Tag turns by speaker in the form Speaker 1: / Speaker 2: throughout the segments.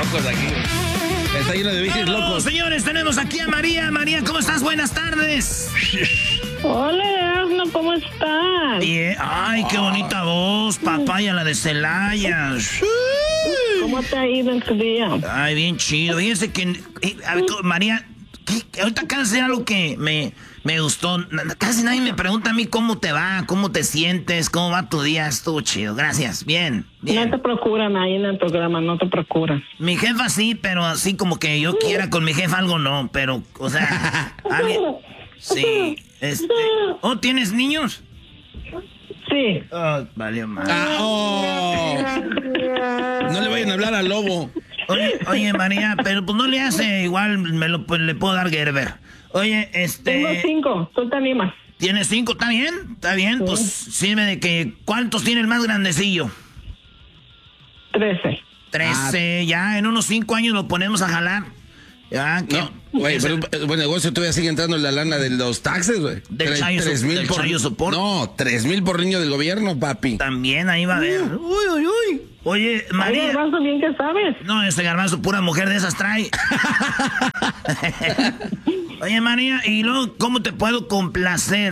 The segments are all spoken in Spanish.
Speaker 1: locos aquí. Está lleno de bichos locos.
Speaker 2: Señores, tenemos aquí a María. María, ¿cómo estás? Buenas tardes.
Speaker 3: Hola, Erasmo, ¿cómo estás?
Speaker 2: Bien. Ay, qué bonita voz, papaya, la de Celaya.
Speaker 3: ¿Cómo te ha ido en tu día?
Speaker 2: Ay, bien chido. Fíjense que, a ver, María, ahorita acabas de hacer algo que me gustó. Casi nadie me pregunta a mí cómo te va, cómo te sientes, cómo va tu día. Estuvo chido. Gracias. Bien.
Speaker 3: No te procuran ahí en el programa, no te procuran.
Speaker 2: Mi jefa sí, pero así como que yo quiera con mi jefa algo no. Pero, o sea, alguien... Sí, ¿Oh, tienes niños?
Speaker 3: Sí.
Speaker 2: Oh, valió mal.
Speaker 1: No le vayan a hablar al lobo.
Speaker 2: Oye, María, pero pues no le hace igual, le puedo dar Gerber. Oye,
Speaker 3: Tengo 5, tú te animas.
Speaker 2: ¿Tienes 5? ¿Está bien? ¿Está bien? Sí. Pues sirve de que... ¿Cuántos tiene el más grandecillo?
Speaker 3: 13.
Speaker 2: 13, ya en unos 5 años lo ponemos a jalar. Ya,
Speaker 1: no, güey, pero el buen negocio todavía sigue entrando en la lana de los taxes, güey.
Speaker 2: Del chayo support.
Speaker 1: No, 3,000 por niño del gobierno, papi.
Speaker 2: También ahí va a haber. Uy. Oye, María.
Speaker 3: Oye, Garbanzo, bien que sabes.
Speaker 2: No, Garbanzo, pura mujer de esas trae. Oye, María, y luego, ¿cómo te puedo complacer?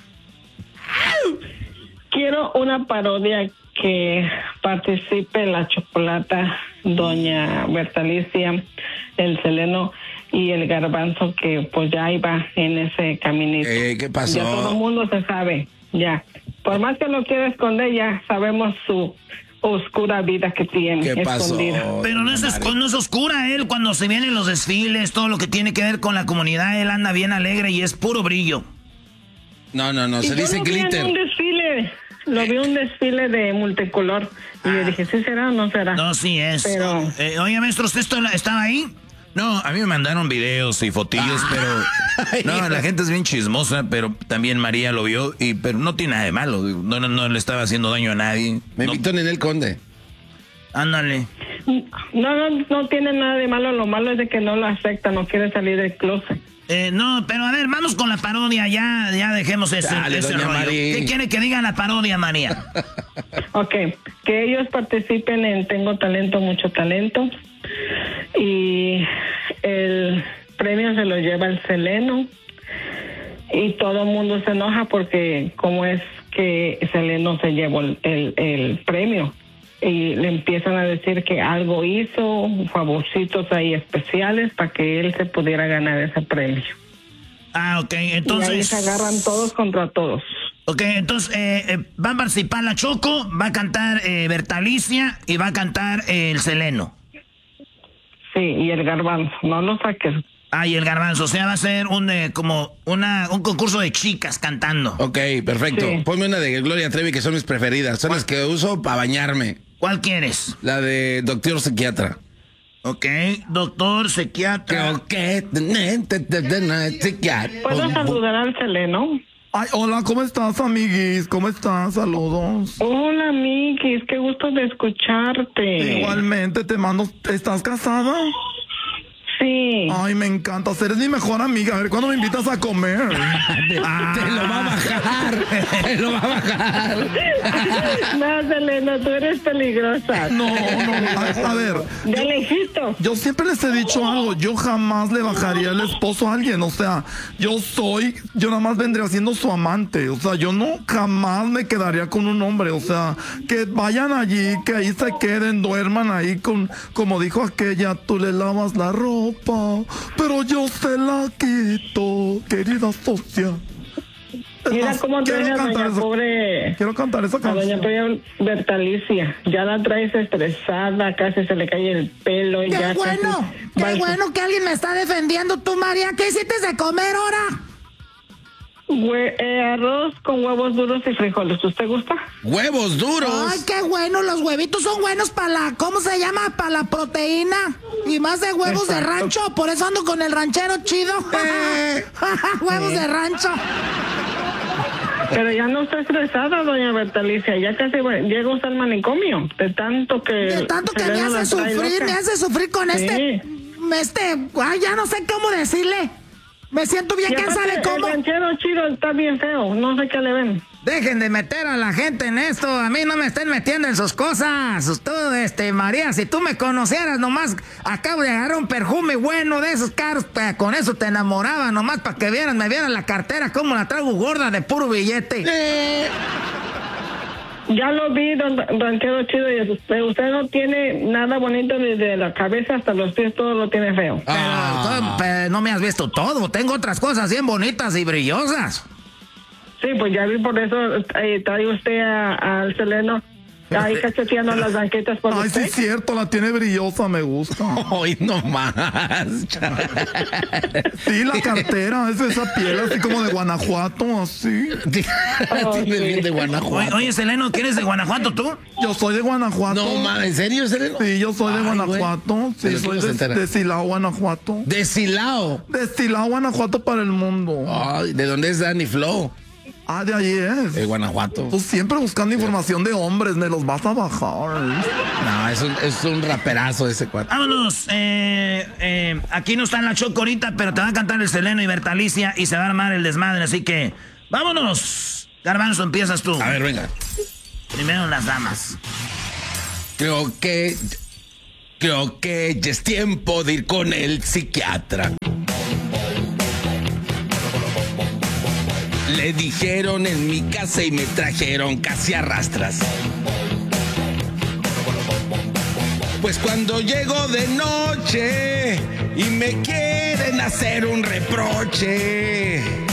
Speaker 3: Quiero una parodia que participe la Chocolata, Doña Bertalicia, el Seleno y el Garbanzo, que pues ya iba en ese caminito.
Speaker 1: ¿Qué pasó?
Speaker 3: Ya todo el mundo se sabe, ya. Por más que lo quiera esconder, ya sabemos su oscura vida que tiene.
Speaker 1: ¿Qué pasó?
Speaker 2: Pero no es oscura él, cuando se vienen los desfiles, todo lo que tiene que ver con la comunidad, él anda bien alegre y es puro brillo.
Speaker 1: No, se dice glitter.
Speaker 3: Lo vi un desfile de multicolor y le dije, ¿sí será o no será?
Speaker 2: No, sí es.
Speaker 3: Pero...
Speaker 2: oye, maestro, ¿usted estaba ahí?
Speaker 4: No, a mí me mandaron videos y fotillos, pero... No, la gente es bien chismosa, pero también María lo vio, pero no tiene nada de malo. No le estaba haciendo daño a nadie.
Speaker 1: Me invitó Ninel Conde.
Speaker 2: Ándale.
Speaker 3: No tiene nada de malo, lo malo es de que no lo acepta, no quiere salir del closet.
Speaker 2: No, pero a ver, vamos con la parodia, ya dejemos ese rollo.
Speaker 1: María.
Speaker 2: ¿Qué quiere que diga la parodia, María?
Speaker 3: Ok, que ellos participen en Tengo Talento, Mucho Talento, y el premio se lo lleva el Seleno, y todo el mundo se enoja porque cómo es que Seleno se llevó el premio. Y le empiezan a decir que algo hizo, favorcitos ahí especiales para que él se pudiera ganar ese premio.
Speaker 2: Ah, ok, entonces...
Speaker 3: Y ahí se agarran todos contra todos.
Speaker 2: Ok, entonces va a participar la Choco, va a cantar Bertalicia y va a cantar el Seleno.
Speaker 3: Sí, y el Garbanzo, no lo saques.
Speaker 2: Ah, y el Garbanzo, o sea, va a ser un concurso de chicas cantando.
Speaker 1: Ok, perfecto.
Speaker 3: Sí.
Speaker 1: Ponme una de Gloria Trevi, que son mis preferidas. Son las que uso para bañarme.
Speaker 2: ¿Cuál quieres?
Speaker 1: La de Doctor Psiquiatra.
Speaker 2: Ok, doctor, psiquiatra.
Speaker 1: Creo que...
Speaker 3: ¿Puedo saludar al Seleno?
Speaker 5: Ay, hola, ¿cómo estás, amiguis? ¿Cómo estás? Saludos.
Speaker 3: Hola, amiguis, qué gusto de escucharte.
Speaker 5: Igualmente, te mando... ¿Estás casada?
Speaker 3: Sí.
Speaker 5: Ay, me encantas, eres mi mejor amiga. A ver, ¿cuándo me invitas a comer?
Speaker 1: Te lo va a bajar. Te lo va a bajar.
Speaker 3: No, Selena, tú eres peligrosa.
Speaker 5: No. A ver.
Speaker 3: De lejito.
Speaker 5: Yo siempre les he dicho algo. Yo jamás le bajaría el esposo a alguien. O sea, yo nada más vendría siendo su amante. O sea, yo jamás me quedaría con un hombre. O sea, que vayan allí, que ahí se queden, duerman ahí como dijo aquella, tú le lavas la ropa, pero yo se la quito, querida socia.
Speaker 3: Mira cómo traes a doña pobre...
Speaker 5: Quiero cantar esa
Speaker 3: A
Speaker 5: canción.
Speaker 3: doña pobre Bertalicia. Ya la traes estresada, casi se le cae el pelo.
Speaker 6: Qué
Speaker 3: ya
Speaker 6: bueno,
Speaker 3: casi...
Speaker 6: qué bueno que alguien me está defendiendo. Tú, María, ¿qué hiciste de comer ahora?
Speaker 3: Arroz con huevos duros y frijoles. ¿Usted gusta?
Speaker 1: ¡Huevos duros!
Speaker 6: Ay, qué bueno, los huevitos son buenos para la, ¿cómo se llama? Para la proteína. Y más de huevos de rancho, por eso ando con el ranchero chido. Huevos de rancho.
Speaker 3: Pero ya no está estresada, doña Bertalicia. Ya casi llega usted al manicomio. De tanto que
Speaker 6: me hace sufrir con
Speaker 3: sí.
Speaker 6: Ay, ya no sé cómo decirle. Me siento bien cansada de cómo.
Speaker 3: El ranchero chido está bien feo, no sé qué le ven.
Speaker 2: Dejen de meter a la gente en esto. A mí no me estén metiendo en sus cosas. Tú, María, si tú me conocieras, nomás acabo de agarrar un perfume bueno de esos caros. Con eso te enamoraba, nomás para que me vieran la cartera, como la traigo gorda de puro billete.
Speaker 3: Ya lo vi, don Ranchero Chido, y usted no tiene nada bonito desde la cabeza hasta los pies, todo lo tiene feo.
Speaker 2: Pero no me has visto todo. Tengo otras cosas bien bonitas y brillosas.
Speaker 3: Sí, pues ya vi, por eso trae usted al Seleno ahí cacheteando las banquetas por
Speaker 5: Ay,
Speaker 3: usted.
Speaker 5: sí es cierto, la tiene brillosa, me gusta.
Speaker 1: Hoy no más.
Speaker 5: Sí, la cartera, es esa piel así como de Guanajuato, así.
Speaker 1: Tiene bien de Guanajuato.
Speaker 2: Oye, Seleno, ¿quién eres de Guanajuato tú?
Speaker 5: Yo soy de Guanajuato.
Speaker 1: No mames, ¿en serio, Seleno?
Speaker 5: Sí, yo soy de
Speaker 1: Ay,
Speaker 5: Guanajuato.
Speaker 1: güey.
Speaker 5: Sí, soy de Silao, Guanajuato.
Speaker 1: De Silao.
Speaker 5: De Silao, Guanajuato para el mundo.
Speaker 1: Ay, ¿de dónde es Danny Flow?
Speaker 5: Ah, de ahí es.
Speaker 1: De Guanajuato.
Speaker 5: Tú siempre buscando información de hombres, me los vas a bajar.
Speaker 1: No, es un raperazo ese cuate.
Speaker 2: Vámonos. Aquí no está en la Choco ahorita, pero te va a cantar el Seleno y Bertalicia y se va a armar el desmadre, así que vámonos. Garbanzo, empiezas tú.
Speaker 1: A ver, venga.
Speaker 2: Primero las damas.
Speaker 1: Creo que ya es tiempo de ir con el psiquiatra. Le dijeron en mi casa y me trajeron casi a rastras. Pues cuando llego de noche y me quieren hacer un reproche,